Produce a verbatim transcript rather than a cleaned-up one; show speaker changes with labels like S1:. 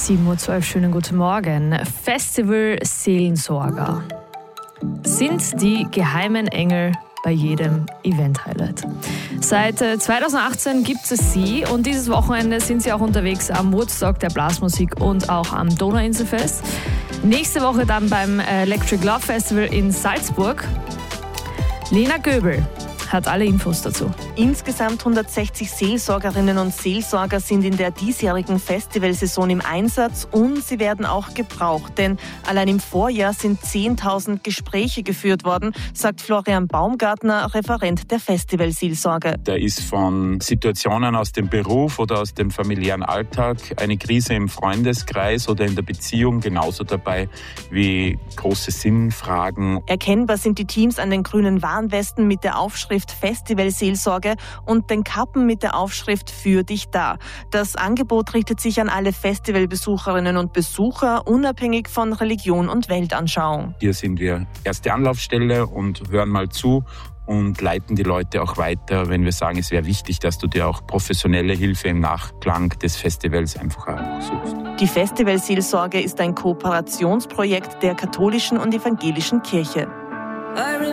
S1: sieben Uhr zwölf, schönen guten Morgen. Festival-Seelensorger sind die geheimen Engel bei jedem Event-Highlight. Seit zweitausendachtzehn gibt es sie und dieses Wochenende sind sie auch unterwegs am Woodstock der Blasmusik und auch am Donauinselfest. Nächste Woche dann beim Electric Love Festival in Salzburg. Lena Göbel hat alle Infos dazu.
S2: Insgesamt hundertsechzig Seelsorgerinnen und Seelsorger sind in der diesjährigen Festivalsaison im Einsatz und sie werden auch gebraucht, denn allein im Vorjahr sind zehntausend Gespräche geführt worden, sagt Florian Baumgartner, Referent der Festivalseelsorge.
S3: Da ist von Situationen aus dem Beruf oder aus dem familiären Alltag, eine Krise im Freundeskreis oder in der Beziehung genauso dabei wie große Sinnfragen.
S2: Erkennbar sind die Teams an den grünen Warnwesten mit der Aufschrift Festivalseelsorge und den Kappen mit der Aufschrift Für dich da. Das Angebot richtet sich an alle Festivalbesucherinnen und Besucher, unabhängig von Religion und Weltanschauung.
S3: Hier sind wir erste Anlaufstelle und hören mal zu und leiten die Leute auch weiter, wenn wir sagen, es wäre wichtig, dass du dir auch professionelle Hilfe im Nachklang des Festivals einfach auch suchst.
S2: Die Festivalseelsorge ist ein Kooperationsprojekt der katholischen und evangelischen Kirche.